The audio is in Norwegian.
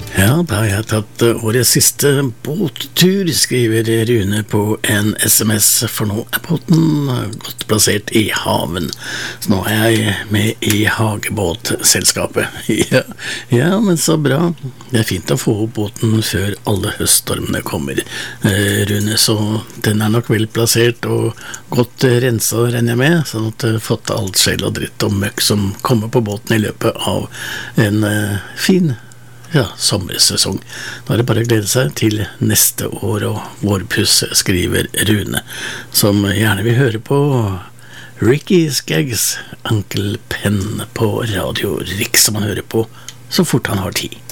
Ja, da har jeg tatt årets siste båttur, skriver Rune på en SMS, for nå er båten godt plassert i haven. Så nå er jeg med i hagebåtselskapet. Ja, men så bra. Det er fint å få opp båten før alle høststormene kommer, Rune, så den er nok vel plassert og godt renset, regner jeg med, sånn at jeg har fått alt skjell og dritt og møkk som kommer på båten i løpet av en fin sommersesong. Nå er det bare å glede seg til neste år og vårpuss, skriver Rune, som gjerne vil høre på Ricky Skaggs Uncle Pen på Radio Riks, som han hører på så fort han har tid.